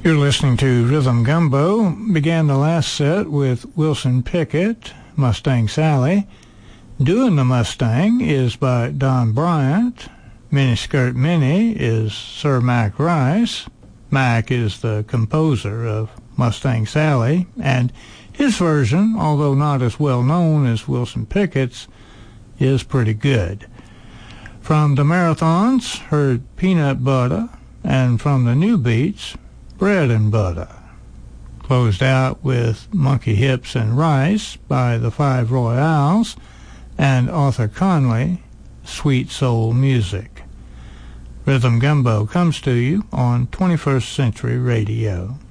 You're listening to Rhythm Gumbo. Began the last set with Wilson Pickett, Mustang Sally. Doing the Mustang is by Don Bryant. Miniskirt Minnie is Sir Mac Rice. Mac is the composer of Mustang Sally, and his version, although not as well known as Wilson Pickett's, is pretty good. From the Marathons, heard Peanut Butter, and from the New Beats, Bread and Butter. Closed out with Monkey Hips and Rice by the Five Royales and Arthur Conley, Sweet Soul Music. Rhythm Gumbo comes to you on 21st Century Radio.